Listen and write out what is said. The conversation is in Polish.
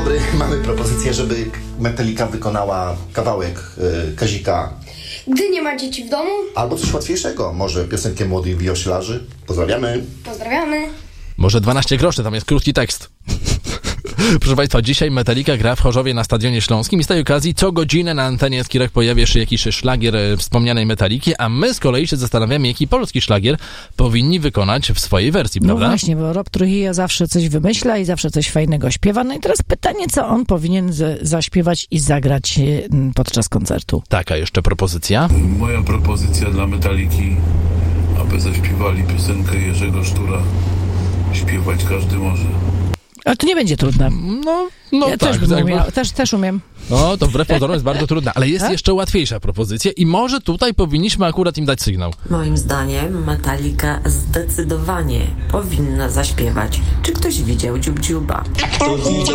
dobry, mamy propozycję, żeby Metallica wykonała kawałek Kazika. Gdy nie ma dzieci w domu. Albo coś łatwiejszego, może piosenkę młodych wioślarzy. Pozdrawiamy. Pozdrawiamy. Może 12 groszy, tam jest krótki tekst. Proszę Państwa, dzisiaj Metallica gra w Chorzowie na Stadionie Śląskim i z tej okazji co godzinę na antenie Skierek pojawia się jakiś szlagier wspomnianej Metalliki, a my z kolei się zastanawiamy, jaki polski szlagier powinni wykonać w swojej wersji, prawda? No właśnie, bo Rob Trujillo zawsze coś wymyśla i zawsze coś fajnego śpiewa. No i teraz pytanie, co on powinien zaśpiewać i zagrać podczas koncertu. Taka jeszcze propozycja. Moja propozycja dla Metalliki, aby zaśpiewali piosenkę Jerzego Sztura. Śpiewać każdy może. Ale to nie będzie trudne. No Ja tak. też bym umiał, też umiem. No, to wbrew pozorom jest bardzo trudne, ale jest jeszcze łatwiejsza propozycja i może tutaj powinniśmy akurat im dać sygnał. Moim zdaniem Metallica zdecydowanie powinna zaśpiewać Czy ktoś widział Dziób Dziuba?